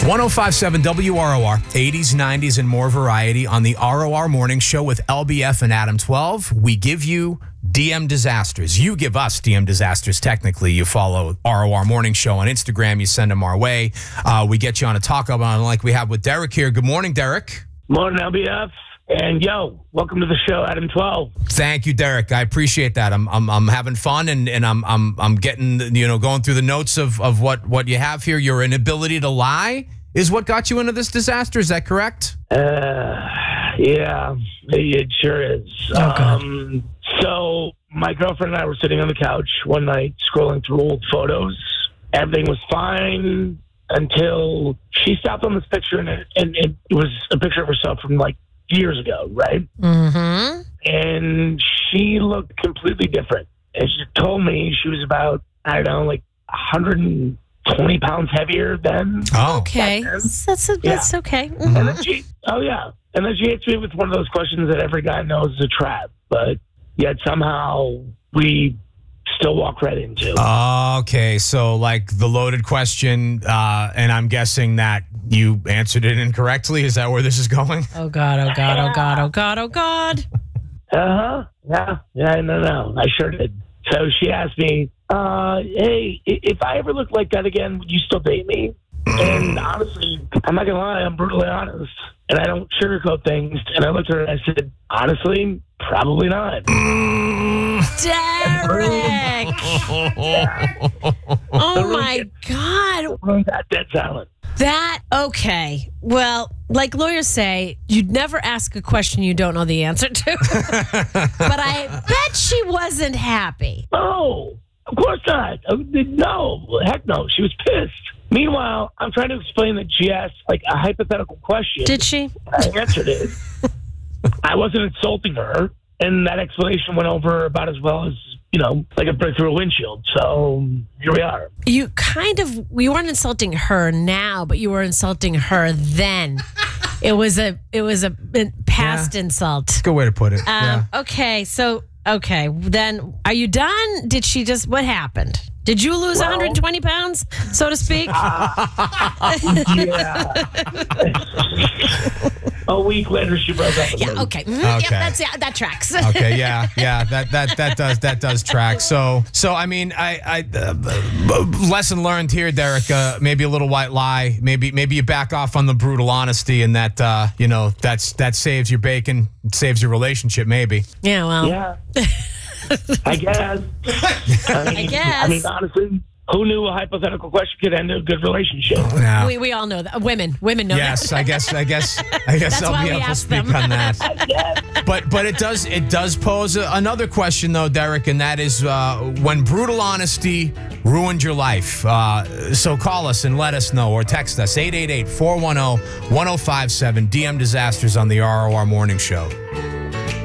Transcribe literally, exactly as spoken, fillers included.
one oh five point seven W R O R, eighties, nineties, and more variety on the R O R Morning Show with L B F and Adam twelve. We give you D M disasters. You give us D M disasters, technically. You follow R O R Morning Show on Instagram. You send them our way. Uh, we get you on a talk about it like we have with Derek here. Good morning, Derek. Morning, L B F. And yo, welcome to the show, Adam twelve. Thank you, Derek. I appreciate that. I'm I'm I'm having fun and, and I'm I'm I'm getting, you know, going through the notes of, of what, what you have here. Your inability to lie is what got you into this disaster. Is that correct? Uh, yeah, it sure is. Oh, God. Um, so my girlfriend and I were sitting on the couch one night scrolling through old photos. Everything was fine until she stopped on this picture, and it, and it was a picture of herself from like years ago, right? Mm-hmm. And she looked completely different. And she told me she was about, I don't know, like one hundred twenty pounds heavier then. Oh. Okay. Back then. That's, a, that's okay. Mhm. And then she, oh yeah. And then she hits me with one of those questions that every guy knows is a trap, but yet somehow we still walk right into. Okay, so like the loaded question, uh, and I'm guessing that you answered it incorrectly. Is that where this is going? Oh, God, oh, God, oh, God, oh, God, oh, God. Uh-huh. Yeah. Yeah, no, no. I sure did. So she asked me, uh, hey, i- if I ever look like that again, would you still date me? And honestly, I'm not going to lie, I'm brutally honest. And I don't sugarcoat things. And I looked at her and I said, honestly, probably not. Derek! Oh, my God. I'm that dead silent. That, okay. Well, like lawyers say, you'd never ask a question you don't know the answer to. But I bet she wasn't happy. No, of course not. Uh, No, heck no. She was pissed. Meanwhile, I'm trying to explain that she asked like a hypothetical question. Did she? I answered it. I wasn't insulting her, and that explanation went over about as well as, you know, like a brick through a windshield. So here we are. You kind of, you weren't insulting her now, but you were insulting her then. It was a, it was a past Yeah. insult. Good way to put it. Um, yeah. Okay, so, okay, then are you done? Did she just, what happened? Did you lose Well- one hundred twenty pounds, so to speak? Yeah. A week later, she broke up with Yeah, me. okay. Mhm, yeah, Okay. that's, yeah, that tracks. Okay, yeah, yeah, that that that does that does track. So so I mean, I I uh, lesson learned here, Derek. Uh, maybe a little white lie. Maybe maybe you back off on the brutal honesty, and that uh, you know that's that saves your bacon, saves your relationship. Maybe. Yeah, well. Yeah. I guess. I, mean, guess. I mean, honestly, who knew a hypothetical question could end a good relationship? Yeah. We, we all know that. Women. Women know Yes, that. I guess I guess I guess That's I'll why be we able to asked speak them. on that. Yeah. But but it does it does pose a, another question though, Derek, and that is uh, when brutal honesty ruined your life. Uh, so call us and let us know, or text us eight eight eight, four one zero, one zero five seven. D M disasters on the R O R Morning Show.